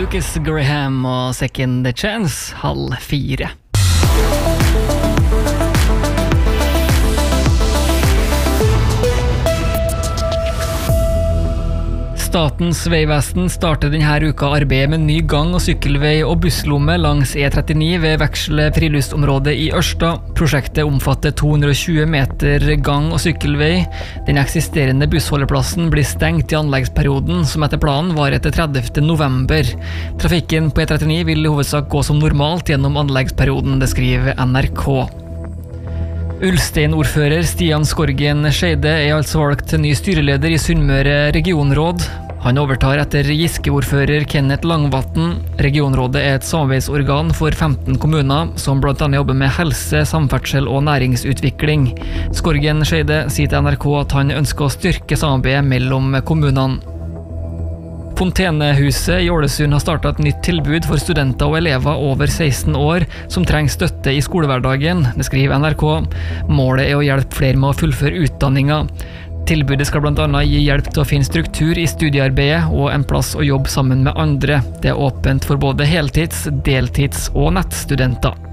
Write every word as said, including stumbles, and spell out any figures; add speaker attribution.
Speaker 1: Lucas Graham og Second Chance, halv fire. Statens vegvesen starter denne uka arbeidet med ny gang- og sykkelvei og busslomme langs E trettini ved Veksle friluftsområde i Ørsta. Prosjektet omfatter to hundre og tjue meter gang- og sykkelvei. Den eksisterende bussholdeplassen blir stengt i anleggsperioden, som etter planen varer til tredivte november. Trafikken på E trettini vil i hovedsak gå som normalt gjennom anleggsperioden, det skriver N R K. Ulstein-ordfører Stian Skorgen Skeide er altså valgt til ny styreleder i Sunnmøre regionråd. Han overtar etter Giske-ordfører Kenneth Langvatn. Regionrådet er et samarbeidsorgan for femten kommuner, som blant annet jobber med helse, samferdsel og næringsutvikling. Skorgen Skeide sier til N R K at han ønsker å styrke samarbeidet mellom kommunene. Fontenehuset i Ålesund har startet et nytt tilbud for studenter og elever over seksten år som trenger støtte i skolehverdagen, det skriver N R K. Målet er å hjelpe flere med å fullføre utdanninga. Tilbudet skal blant annet gi hjelp til å finne struktur i studiearbeidet og en plass å jobbe sammen med andre. Det er åpent for både heltids-, deltids- og nettstudenter.